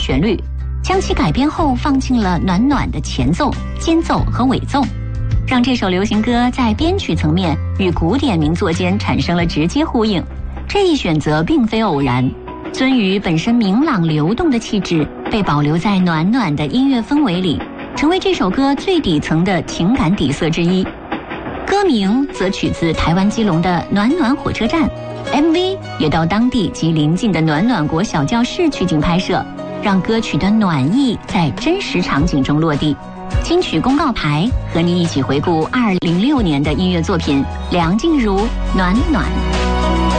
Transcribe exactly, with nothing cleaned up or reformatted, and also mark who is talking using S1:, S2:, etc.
S1: 旋律，将其改编后放进了暖暖的前奏、间奏和尾奏，让这首流行歌在编曲层面与古典名作间产生了直接呼应。这一选择并非偶然，鳟鱼本身明朗流动的气质被保留在暖暖的音乐氛围里，成为这首歌最底层的情感底色之一。歌名则取自台湾基隆的暖暖火车站， M V 也到当地及邻近的暖暖国小教室取景拍摄，让歌曲的暖意在真实场景中落地。金曲公告牌和你一起回顾二零零六年的音乐作品《梁静茹暖暖》。